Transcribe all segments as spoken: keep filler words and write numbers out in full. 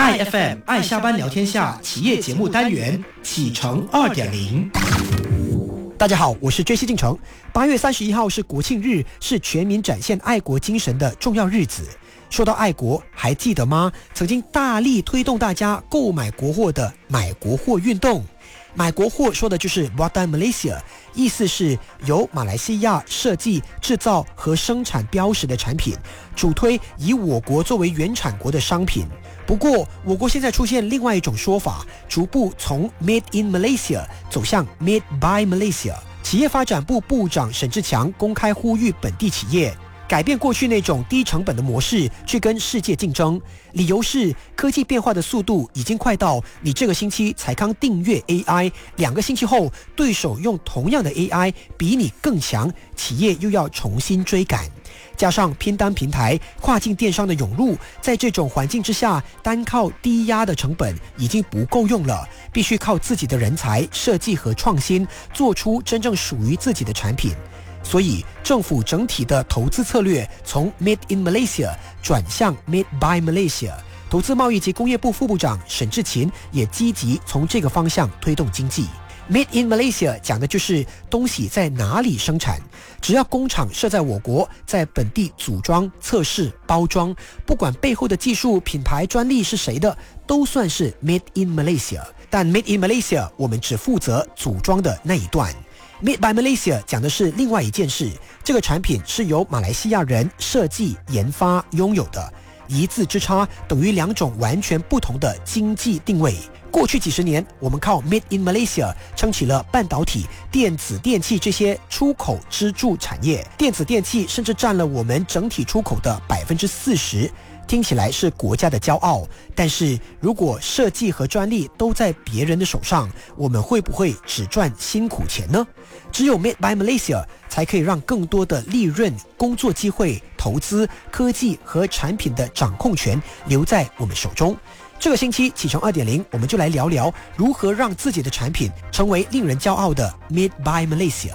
I F M 爱下班聊天下企业节目单元启程 二点零。 大家好，我是 J C 进程。八月三十一号是国庆日，是全民展现爱国精神的重要日子。说到爱国，还记得吗？曾经大力推动大家购买国货的买国货运动。买国货说的就是 Buatan Malaysia， 意思是由马来西亚设计、制造和生产标识的产品，主推以我国作为原产国的商品。不过，我国现在出现另外一种说法，逐步从 Made in Malaysia 走向 Made by Malaysia。企业发展部部长沈志强公开呼吁本地企业改变过去那种低成本的模式，去跟世界竞争。理由是科技变化的速度已经快到你这个星期才刚订阅 A I， 两个星期后对手用同样的 A I 比你更强，企业又要重新追赶。加上拼单平台、跨境电商的涌入，在这种环境之下，单靠低压的成本已经不够用了，必须靠自己的人才、设计和创新，做出真正属于自己的产品。所以，政府整体的投资策略从 Made in Malaysia 转向 Made by Malaysia。投资贸易及工业部副部长沈志勤也积极从这个方向推动经济。Made in Malaysia 讲的就是东西在哪里生产，只要工厂设在我国，在本地组装、测试、包装，不管背后的技术、品牌、专利是谁的，都算是 Made in Malaysia。但 Made in Malaysia 我们只负责组装的那一段。Made by Malaysia 讲的是另外一件事，这个产品是由马来西亚人设计、研发、拥有的，一字之差等于两种完全不同的经济定位。过去几十年，我们靠 Made in Malaysia 撑起了半导体、电子电器这些出口支柱产业，电子电器甚至占了我们整体出口的百分之四十。听起来是国家的骄傲，但是如果设计和专利都在别人的手上，我们会不会只赚辛苦钱呢？只有 Made by Malaysia 才可以让更多的利润、工作机会、投资、科技和产品的掌控权留在我们手中。这个星期启程 二点零， 我们就来聊聊如何让自己的产品成为令人骄傲的 Made by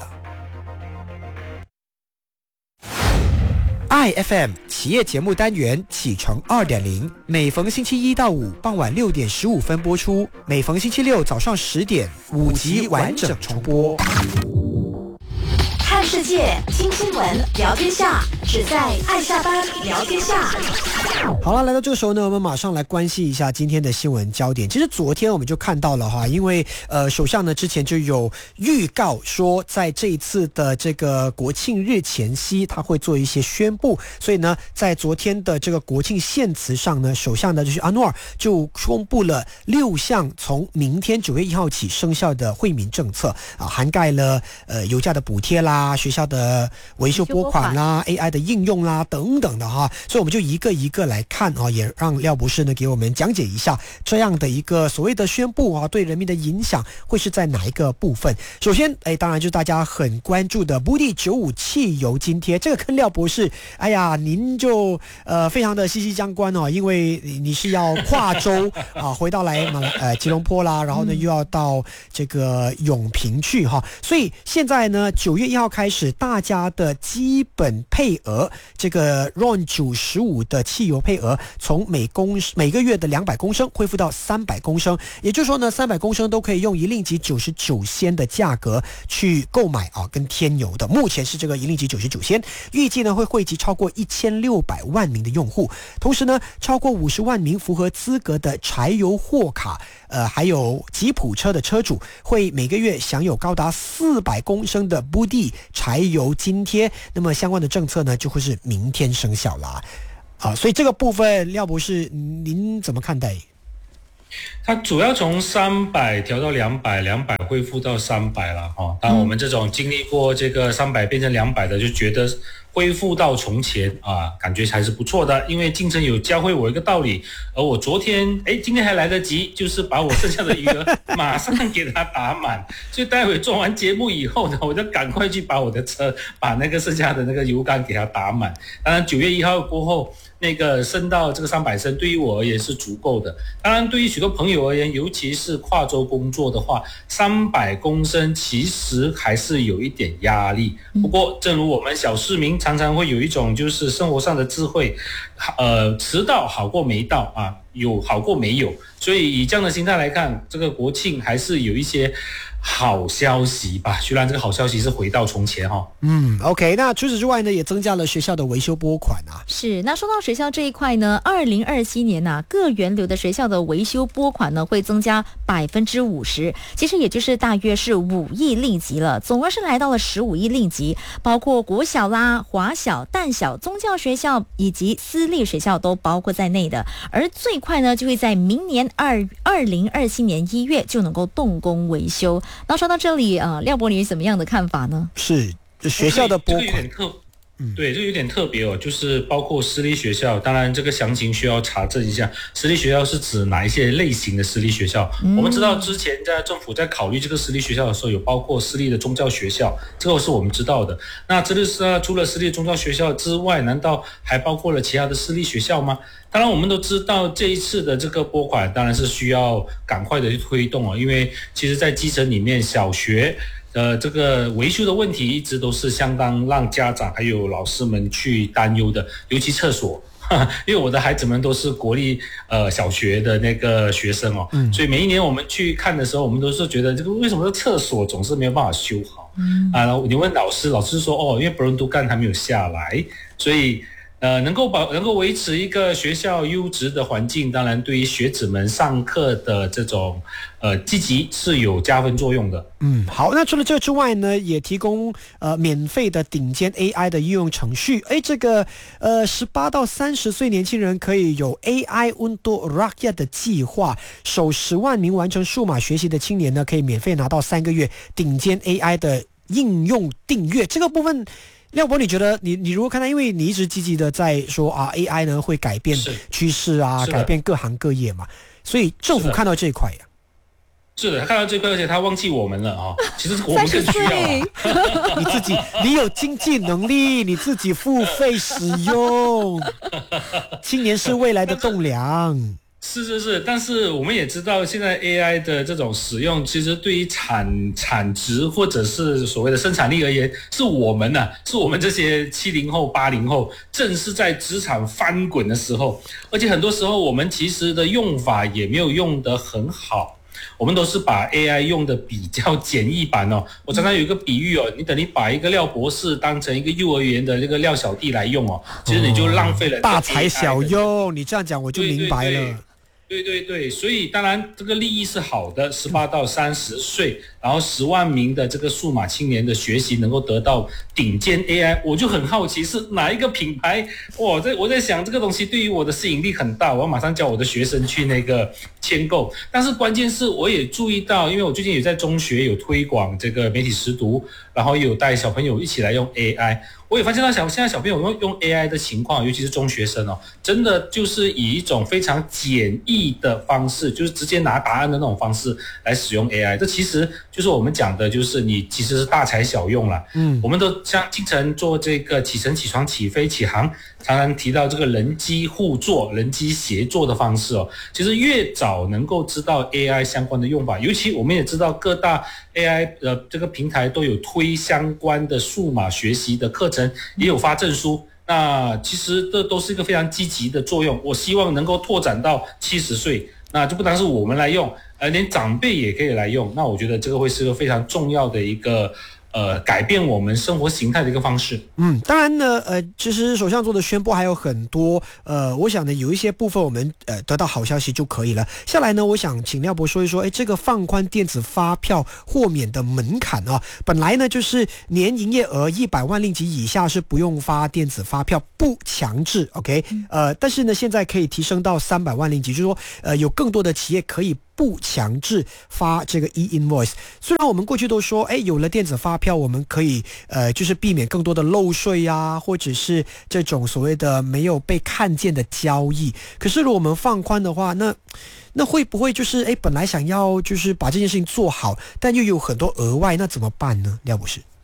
Malaysia。I F M 企业节目单元启程 二点零， 每逢星期一到五傍晚六点十五分播出，每逢星期六早上十点五集完整重播。 看世界，听新闻，聊天下，只在爱下班聊天下。 好了，来到这个时候呢，我们马上来关心一下今天的新闻焦点。其实昨天我们就看到了哈，因为呃，首相呢之前就有预告说，在这一次的这个国庆日前夕，他会做一些宣布。所以呢，在昨天的这个国庆献词上呢，首相呢就是安诺尔就公布了六项从明天九月一号起生效的惠民政策啊，涵盖了呃油价的补贴啦、学校的维修拨款啦、A I 的应用啦等等的哈。所以我们就一个一个来看啊，也让廖博士呢给我们讲解一下这样的一个所谓的宣布啊，对人民的影响会是在哪一个部分。首先，哎，当然就是大家很关注的 B U D I 九五汽油津贴，这个跟廖博士，哎呀，您就呃非常的息息相关哦，因为你是要跨州啊，回到来马来呃吉隆坡啦，然后呢又要到这个永平去哈，所以现在呢九月一号开始，大家的基本配额，这个 R O N 九十五的汽油配额，从每公每个月的两百公升恢复到三百公升，也就是说呢，三百公升都可以用一令吉九十九仙的价格去购买啊，跟添油的。目前是这个一令吉九十九仙，预计呢会惠及超过一千六百万名的用户，同时呢，超过五十万名符合资格的柴油货卡，呃，还有吉普车的车主会每个月享有高达四百公升的 B U D I 柴油津贴。那么相关的政策呢，就会是明天生效啦。啊，所以这个部分，廖博士，您怎么看待？ 它主要从三百调到两百，两百恢复到三百了哈。当然，我们这种经历过这个三百变成两百的，就觉得恢复到从前啊，感觉还是不错的。因为金城有教会我一个道理，而我昨天哎，今天还来得及，就是把我剩下的余额马上给它打满。所以待会做完节目以后呢，我就赶快去把我的车把那个剩下的那个油缸给它打满。当然，九月一号过后，那个升到这个三百升，对于我而言是足够的。当然，对于许多朋友而言，尤其是跨州工作的话，三百公升其实还是有一点压力。不过，正如我们小市民常常会有一种就是生活上的智慧，呃，迟到好过没到啊。 有好过没有。所以以这样的心态来看，这个国庆还是有一些好消息吧，虽然这个好消息是回到从前哈、哦。 嗯 ，OK， 那除此之外呢，也增加了学校的维修拨款啊。 是，那说到学校这一块呢，二零二七年呐、啊，各源流的学校的维修拨款呢会增加百分之五十，其实也就是大约是五亿令吉了，总额是来到了十五亿令吉，包括国小啦、华小、淡小、宗教学校以及私立学校都包括在内的，而最快呢就会在明年二二零二七年一月就能够动工维修。那说到这里，呃，廖伯你有什么样的看法呢？ 是学校的拨款， 嗯，对，这个有点特别哦，就是包括私立学校，当然这个详情需要查证一下。私立学校是指哪一些类型的私立学校？嗯、我们知道之前在政府在考虑这个私立学校的时候，有包括私立的宗教学校，这个是我们知道的。那这个是除了私立宗教学校之外，难道还包括了其他的私立学校吗？当然，我们都知道这一次的这个拨款当然是需要赶快的去推动哦，因为其实在基层里面，小学呃这个维修的问题一直都是相当让家长还有老师们去担忧的，尤其厕所。因为我的孩子们都是国立呃小学的那个学生哦，嗯、所以每一年我们去看的时候，我们都是觉得这个为什么厕所总是没有办法修好？嗯啊，然后你问老师，老师说哦，因为伯伦都干还没有下来，所以。呃，能够保能够维持一个学校优质的环境，当然对于学子们上课的这种呃积极是有加分作用的。 嗯，好，那除了这之外呢，也提供呃免费的顶尖 A I 的应用程序。哎，这个呃十八到三十岁年轻人可以有 A I Untuk Rakyat 的计划，首十万名完成数码学习的青年呢，可以免费拿到三个月顶尖 A I 的应用订阅。这个部分。廖伯，你觉得你你如何看待？因为你一直积极的在说啊 ，A I 呢会改变趋势啊，改变各行各业嘛，所以政府看到这一块呀、啊， 是的，他看到这一块，而且他忘记我们了啊、哦。其实我们更需要、啊、 你自己，你有经济能力，你自己付费使用，青年是未来的栋梁。 是是是，但是我们也知道，现在 A I 的这种使用，其实对于产产值或者是所谓的生产力而言，是我们呢、啊，是我们这些七零后、八零后，正是在职场翻滚的时候，而且很多时候我们其实的用法也没有用得很好。我们都是把 A I 用的比较简易版哦。我常常有一个比喻哦，你等你把一个廖博士当成一个幼儿园的那个廖小弟来用哦，其实你就浪费了、哦、 大材小用。你这样讲我就明白了。 对对对对对对，所以当然这个利益是好的，十八到三十岁，然后十万名的这个数码青年的学习能够得到顶尖 A I， 我就很好奇是哪一个品牌？哇，在我在想这个东西对于我的吸引力很大，我要马上叫我的学生去那个签购。但是关键是我也注意到，因为我最近也在中学有推广这个媒体识读，然后也有带小朋友一起来用 A I。我也发现到小现在小朋友用用 A I 的情况，尤其是中学生哦，真的就是以一种非常简易的方式，就是直接拿答案的那种方式来使用 A I。这其实就是我们讲的，就是你其实是大材小用啦。嗯，我们都像经常做这个起身、起床、起飞、起航，常常提到这个人机互作、人机协作的方式哦。其实越早能够知道 A I 相关的用法，尤其我们也知道各大 A I 呃这个平台都有推相关的数码学习的课程。也有发证书，那其实这都是一个非常积极的作用。我希望能够拓展到七十岁，那就不单是我们来用，呃，连长辈也可以来用。那我觉得这个会是个非常重要的一个。呃，改变我们生活形态的一个方式。 嗯，当然呢，呃，其实首相做的宣布还有很多，呃，我想呢，有一些部分我们呃得到好消息就可以了。下来呢，我想请廖博说一说，哎，这个放宽电子发票豁免的门槛啊，本来呢就是年营业额一百万令吉以下是不用发电子发票，不强制 ，OK， 呃，但是呢，现在可以提升到三百万令吉，就是说，呃，有更多的企业可以。不强制发这个 e-invoice， 虽然我们过去都说，哎，有了电子发票，我们可以呃，就是避免更多的漏税啊，或者是这种所谓的没有被看见的交易。可是如果我们放宽的话，那那会不会就是哎，本来想要就是把这件事情做好，但又有很多额外，那怎么办呢？廖博士？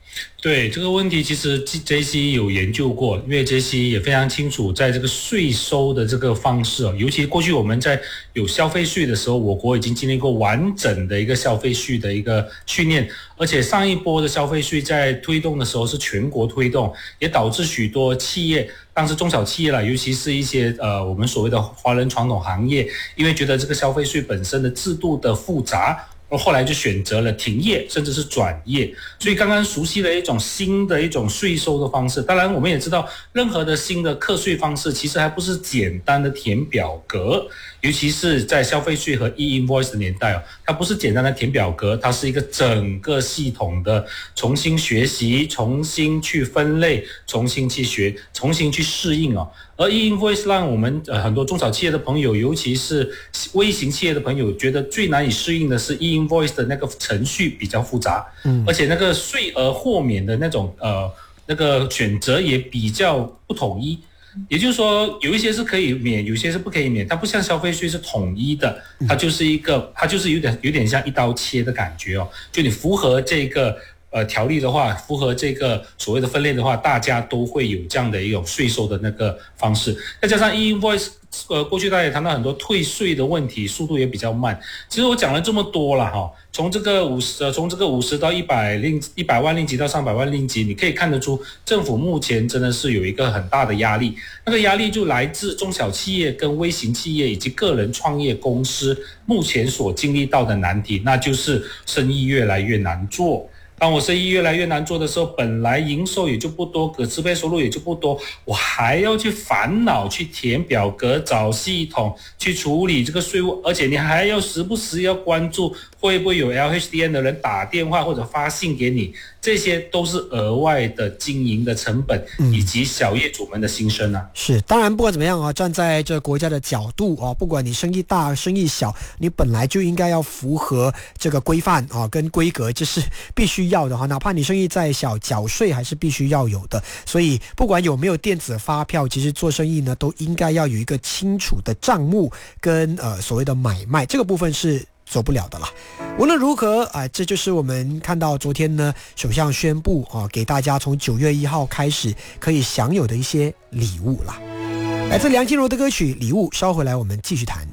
对这个问题，其实 J C 有研究过，因为 J C 也非常清楚，在这个税收的这个方式哦，尤其过去我们在有消费税的时候，我国已经经历过完整的一个消费税的一个训练，而且上一波的消费税在推动的时候是全国推动，也导致许多企业，当时中小企业啦，尤其是一些呃我们所谓的华人传统行业，因为觉得这个消费税本身的制度的复杂。后来就选择了停业，甚至是转业，所以刚刚熟悉了一种新的一种税收的方式。当然，我们也知道，任何的新的课税方式，其实还不是简单的填表格，尤其是在消费税和 e-invoice 的年代哦，它不是简单的填表格，它是一个整个系统的重新学习、重新去分类、重新去学、重新去适应哦。而 e-invoice 让我们呃很多中小企业的朋友，尤其是微型企业的朋友，觉得最难以适应的是 e-invoice 的那个程序比较复杂，嗯，而且那个税额豁免的那种呃那个选择也比较不统一。也就是说，有一些是可以免，有些是不可以免。它不像消费税是统一的，它就是一个，它就是有点有点像一刀切的感觉哦。就你符合这个呃条例的话，符合这个所谓的分类的话，大家都会有这样的一种税收的那个方式。再加上 e-invoice， 呃，过去大家也谈到很多退税的问题，速度也比较慢。其实我讲了这么多了哈，从这个五十，呃，从这个五十到一百令一百万令吉到三百万令吉，你可以看得出政府目前真的是有一个很大的压力。那个压力就来自中小企业跟微型企业以及个人创业公司目前所经历到的难题，那就是生意越来越难做。当我生意越来越难做的时候，本来营收也就不多，可支配收入也就不多，我还要去烦恼去填表格、找系统去处理这个税务，而且你还要时不时要关注会不会有 L H D N 的人打电话或者发信给你，这些都是额外的经营的成本，以及小业主们的心声啊。 是，当然不管怎么样啊，站在这国家的角度啊，不管你生意大生意小，你本来就应该要符合这个规范啊跟规格，这是必须要的哈，哪怕你生意再小，缴税还是必须要有的。所以不管有没有电子发票，其实做生意呢都应该要有一个清楚的账目跟呃所谓的买卖，这个部分是走不了的啦。无论如何啊、呃，这就是我们看到昨天呢，首相宣布啊，给大家从九月一号开始可以享有的一些礼物啦。来自梁静茹的歌曲《礼物》，稍回来我们继续谈。